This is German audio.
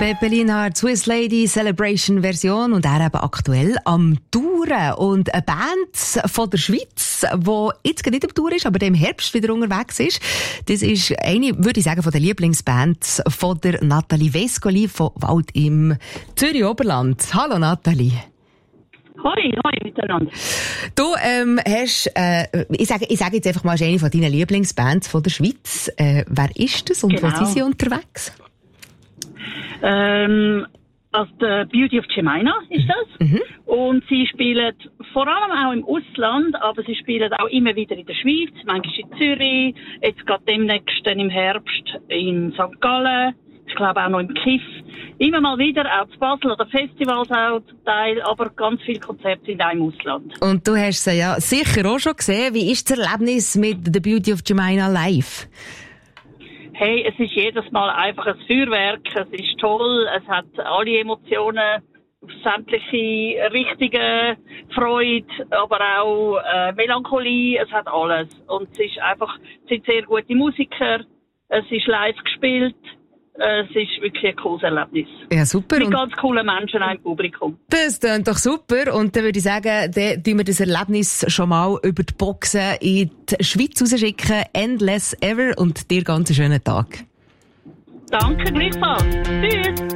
Pepe Lienhardt, Swiss Lady Celebration Version und er eben aktuell am Touren. Und eine Band von der Schweiz, die jetzt nicht am Tour ist, aber im Herbst wieder unterwegs ist, das ist eine, würde ich sagen, von den Lieblingsbands von der Nathalie Vescoli von Wald im Zürich-Oberland. Hallo Nathalie. Hoi miteinander. Du hast, ich sage jetzt einfach mal, eine von deinen Lieblingsbands von der Schweiz. Wer ist das und wo sind sie unterwegs? Also The Beauty of Jemina ist das. Mhm. Und sie spielen vor allem auch im Ausland, aber sie spielen auch immer wieder in der Schweiz, manchmal in Zürich, jetzt gerade demnächst im Herbst in St. Gallen, ich glaube auch noch im Kiff. Immer mal wieder, auch zu Basel oder Festivals auch zum Teil, aber ganz viele Konzerte sind auch im Ausland. Und du hast sie ja sicher auch schon gesehen. Wie ist das Erlebnis mit The Beauty of Jemina live? Hey, es ist jedes Mal einfach ein Feuerwerk, es ist toll, es hat alle Emotionen, sämtliche Richtungen, Freude, aber auch Melancholie, es hat alles. Und es ist einfach, es sind sehr gute Musiker, es ist live gespielt, es ist wirklich ein cooles Erlebnis. Ja, super. Mit ganz coolen Menschen auch im Publikum. Das klingt doch super. Und dann würde ich sagen, dann tun wir das Erlebnis schon mal über die Boxen in die Schweiz rausschicken. Endless Ever und dir ganz einen schönen Tag. Danke, gleichfalls. Tschüss.